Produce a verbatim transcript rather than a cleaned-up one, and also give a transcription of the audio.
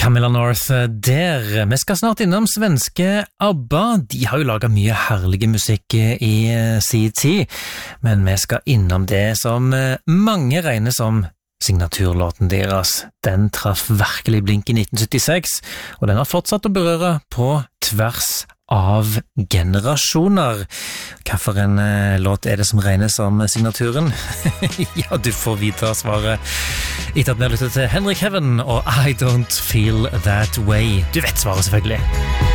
Camilla North der. Vi skal snart innom svenske ABBA. De har jo laget mye herlige musikk i sin tid, men vi skal innom det som mange regner som signaturlåten deres. Den traff virkelig blink i nitten syttiseks, og den har fortsatt å berøre på tvers av generasjoner. Hvilken en låt er det som regnes som signaturen? Ja, du får vite svaret etter at vi har lyttet til Henrik Heaven og I Don't Feel That Way. Du vet svaret selvfølgelig.